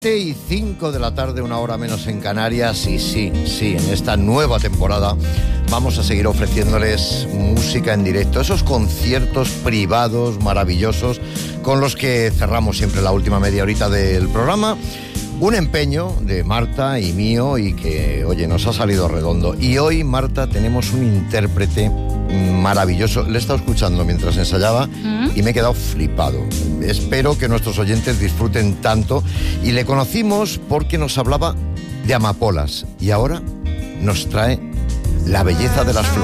Y 5 de la tarde, una hora menos en Canarias, y sí, en esta nueva temporada vamos a seguir ofreciéndoles música en directo, esos conciertos privados maravillosos con los que cerramos siempre la última media horita del programa. Un empeño de Marta y mío y que, oye, nos ha salido redondo. Y hoy, Marta, tenemos un intérprete maravilloso. Le he estado escuchando mientras ensayaba y me he quedado flipado. Espero que nuestros oyentes disfruten tanto. Y le conocimos porque nos hablaba de amapolas y ahora nos trae la belleza de las flores.